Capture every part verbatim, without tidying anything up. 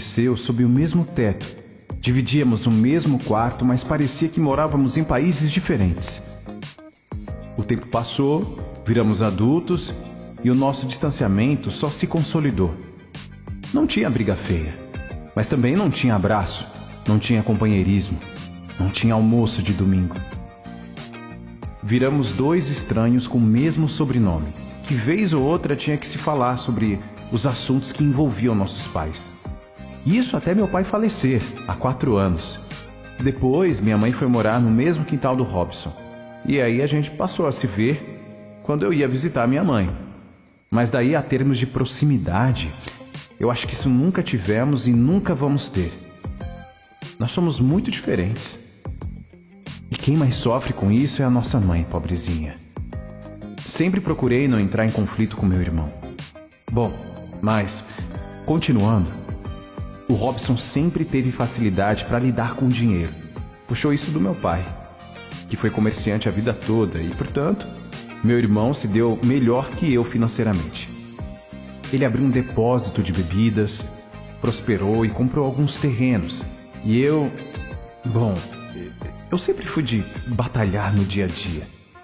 cresceu sob o mesmo teto. Dividíamos o mesmo quarto, mas parecia que morávamos em países diferentes. O tempo passou, viramos adultos e o nosso distanciamento só se consolidou. Não tinha briga feia, mas também não tinha abraço, não tinha companheirismo, não tinha almoço de domingo. Viramos dois estranhos com o mesmo sobrenome, que vez ou outra tinha que se falar sobre os assuntos que envolviam nossos pais. Isso até meu pai falecer, há quatro anos. Depois, minha mãe foi morar no mesmo quintal do Robson. E aí a gente passou a se ver quando eu ia visitar minha mãe. Mas daí, a termos de proximidade, eu acho que isso nunca tivemos e nunca vamos ter. Nós somos muito diferentes. E quem mais sofre com isso é a nossa mãe, pobrezinha. Sempre procurei não entrar em conflito com meu irmão. Bom, mas, continuando, o Robson sempre teve facilidade para lidar com o dinheiro. Puxou isso do meu pai, que foi comerciante a vida toda e, portanto, meu irmão se deu melhor que eu financeiramente. Ele abriu um depósito de bebidas, prosperou e comprou alguns terrenos. E eu... Bom, eu sempre fui de batalhar no dia a dia.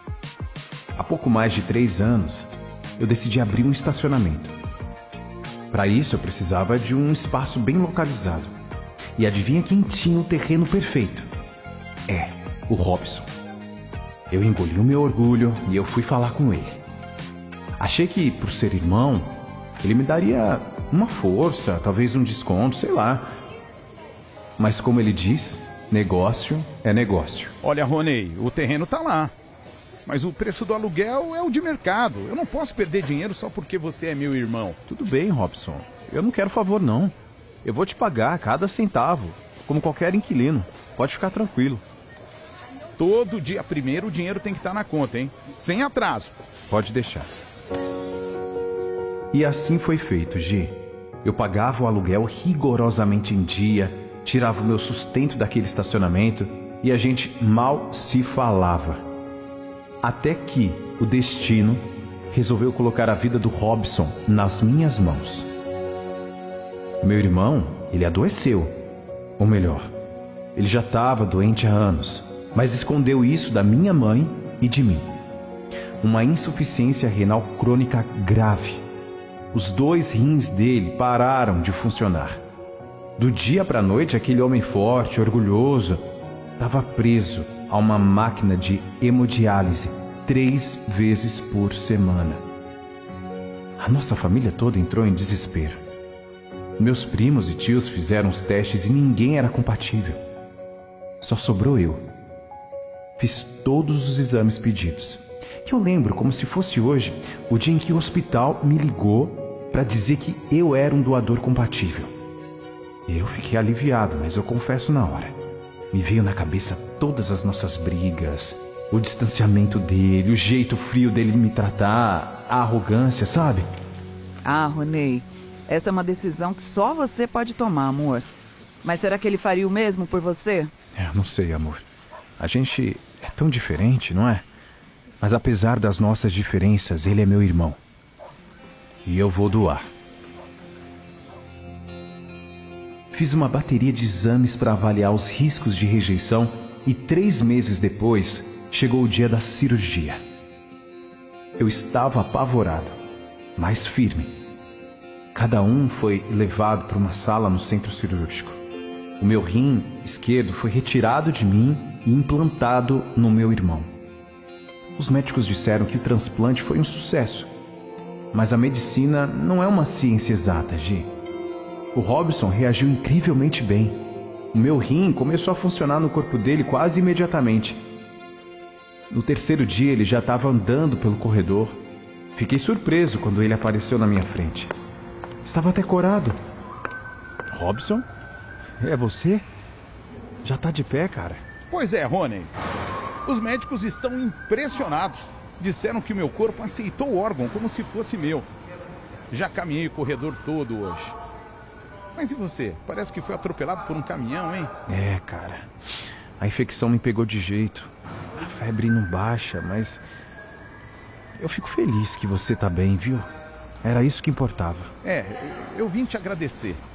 Há pouco mais de três anos, eu decidi abrir um estacionamento. Para isso, eu precisava de um espaço bem localizado. E adivinha quem tinha o terreno perfeito? É, o Robson. Eu engoli o meu orgulho e eu fui falar com ele. Achei que, por ser irmão, ele me daria uma força, talvez um desconto, sei lá. Mas como ele diz, negócio é negócio. Olha, Ronei, o terreno tá lá. Mas o preço do aluguel é o de mercado. Eu não posso perder dinheiro só porque você é meu irmão. Tudo bem, Robson. Eu não quero favor, não. Eu vou te pagar cada centavo, como qualquer inquilino. Pode ficar tranquilo. Todo dia primeiro o dinheiro tem que estar na conta, hein? Sem atraso. Pode deixar. E assim foi feito, Gi. Eu pagava o aluguel rigorosamente em dia, tirava o meu sustento daquele estacionamento e a gente mal se falava. Até que o destino resolveu colocar a vida do Robson nas minhas mãos. Meu irmão, ele adoeceu. Ou melhor, ele já estava doente há anos, mas escondeu isso da minha mãe e de mim. Uma insuficiência renal crônica grave. Os dois rins dele pararam de funcionar. Do dia para a noite, aquele homem forte, orgulhoso, estava preso a uma máquina de hemodiálise três vezes por semana. A nossa família toda entrou em desespero. Meus primos e tios fizeram os testes e ninguém era compatível. Só sobrou eu. Fiz todos os exames pedidos. Eu lembro como se fosse hoje o dia em que o hospital me ligou para dizer que eu era um doador compatível. Eu fiquei aliviado, mas eu confesso na hora. Me veio na cabeça todas as nossas brigas, o distanciamento dele, o jeito frio dele me tratar, a arrogância, sabe? Ah, Ronei, essa é uma decisão que só você pode tomar, amor. Mas será que ele faria o mesmo por você? É, não sei, amor. A gente é tão diferente, não é? Mas apesar das nossas diferenças, ele é meu irmão. E eu vou doar. Fiz uma bateria de exames para avaliar os riscos de rejeição e três meses depois chegou o dia da cirurgia. Eu estava apavorado, mas firme. Cada um foi levado para uma sala no centro cirúrgico. O meu rim esquerdo foi retirado de mim e implantado no meu irmão. Os médicos disseram que o transplante foi um sucesso. Mas a medicina não é uma ciência exata, Gi. O Robson reagiu incrivelmente bem. O meu rim começou a funcionar no corpo dele quase imediatamente. No terceiro dia ele já estava andando pelo corredor. Fiquei surpreso quando ele apareceu na minha frente. Estava até corado. Robson? É você? Já tá de pé, cara? Pois é, Rony. Os médicos estão impressionados. Disseram que meu corpo aceitou o órgão como se fosse meu. Já caminhei o corredor todo hoje. Mas e você? Parece que foi atropelado por um caminhão, hein? É, cara. A infecção me pegou de jeito. A febre não baixa, mas... eu fico feliz que você tá bem, viu? Era isso que importava. É, eu vim te agradecer.